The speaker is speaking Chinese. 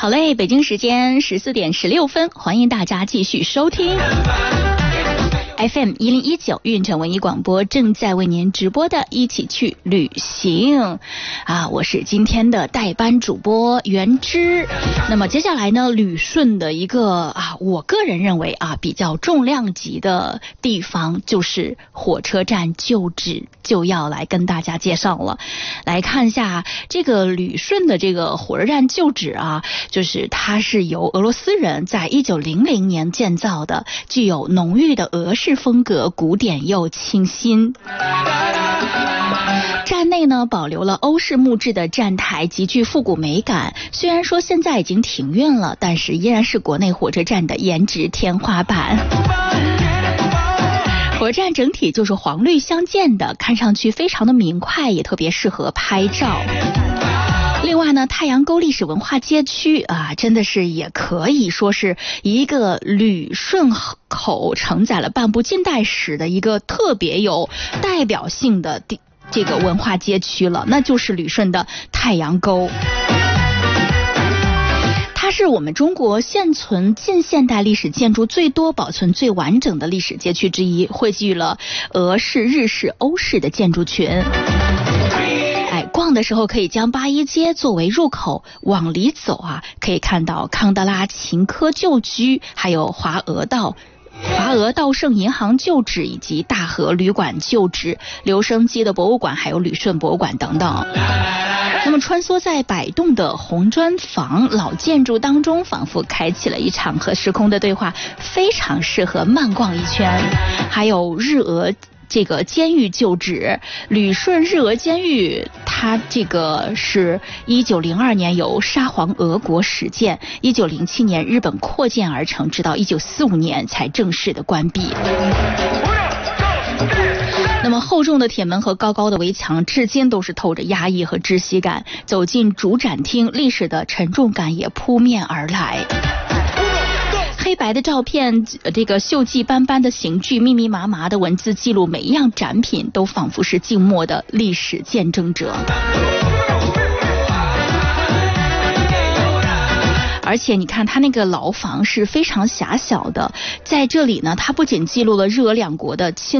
好嘞，北京时间14点16分，欢迎大家继续收听 FM 1019运城文艺广播正在为您直播的一起去旅行啊，我是今天的代班主播袁之。那么接下来呢，旅顺的一个我个人认为比较重量级的地方就是火车站旧址，就要来跟大家介绍了。来看一下这个旅顺的这个火车站旧址就是它是由俄罗斯人在1900年建造的，具有浓郁的俄式风格，古典又清新。站内呢保留了欧式木质的站台，极具复古美感。虽然说现在已经停运了，但是依然是国内火车站的颜值天花板。火车站整体就是黄绿相间的，看上去非常的明快，也特别适合拍照。另外呢，太阳沟历史文化街区真的是也可以说是一个旅顺口承载了半部近代史的一个特别有代表性的这个文化街区了，那就是旅顺的太阳沟。它是我们中国现存近现代历史建筑最多、保存最完整的历史街区之一，汇聚了俄式、日式、欧式的建筑群。逛的时候可以将八一街作为入口，往里走可以看到康德拉琴科旧居，还有华俄道盛银行旧址，以及大和旅馆旧址、留声机的博物馆，还有旅顺博物馆等等。那么穿梭在摆动的红砖房老建筑当中，仿佛开启了一场和时空的对话，非常适合慢逛一圈。还有日俄这个监狱旧址，旅顺日俄监狱，它这个是1902年由沙皇俄国始建，1907年日本扩建而成，直到1945年才正式的关闭。那么厚重的铁门和高高的围墙至今都是透着压抑和窒息感，走进主展厅，历史的沉重感也扑面而来。黑白的照片，这个锈迹斑斑的刑具，密密麻麻的文字记录每一样展品，都仿佛是静默的历史见证者。而且你看它那个牢房是非常狭小的，在这里呢，它不仅记录了日俄两国的亲